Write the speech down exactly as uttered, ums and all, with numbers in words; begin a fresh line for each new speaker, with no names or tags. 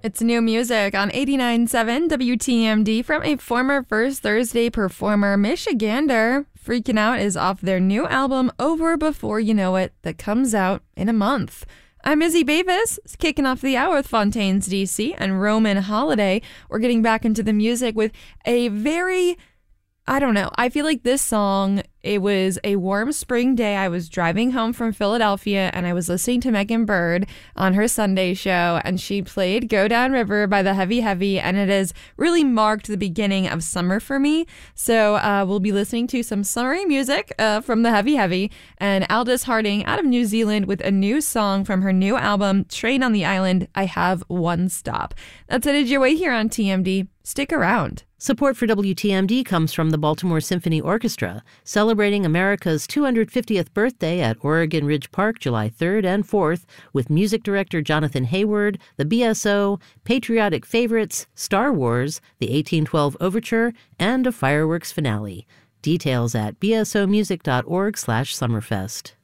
It's new music on eighty-nine point seven W T M D from a former First Thursday performer, Michigander. Freaking Out is off their new album, Over Before You Know It, that comes out in a month. I'm Izzy Bavis, kicking off the hour with Fontaines D C and Roman Holiday. We're getting back into the music with a very, I don't know, I feel like this song, it was a warm spring day. I was driving home from Philadelphia and I was listening to Megan Bird on her Sunday show, and she played Go Down River by the Heavy Heavy, and it has really marked the beginning of summer for me. So uh, we'll be listening to some summery music uh, from the Heavy Heavy, and Aldous Harding out of New Zealand with a new song from her new album, Train on the Island, I Have One Stop. That's Headed Your Way here on T M D. Stick around.
Support for W T M D comes from the Baltimore Symphony Orchestra, celebrating America's two hundred fiftieth birthday at Oregon Ridge Park July third and fourth with music director Jonathan Hayward, the B S O, patriotic favorites, Star Wars, the eighteen twelve Overture, and a fireworks finale. Details at b s o music dot org slash summerfest.